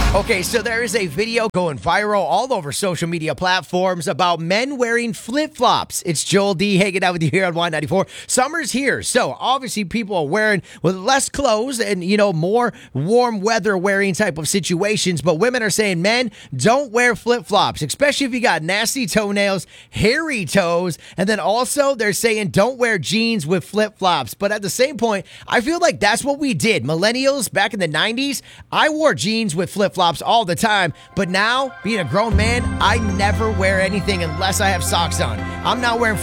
Okay, so there is a video going viral all over social media platforms about men wearing flip-flops. It's Joel D hanging out with you here on Y94. Summer's here, so obviously people are wearing with less clothes and, more warm weather wearing type of situations. But women are saying, men, don't wear flip-flops, especially if you got nasty toenails, hairy toes. And then also they're saying don't wear jeans with flip-flops. But at the same point, I feel like that's what we did. Millennials back in the 90s, I wore jeans with flip-flops all the time, but now, being a grown man, I never wear anything unless I have socks on. I'm not wearing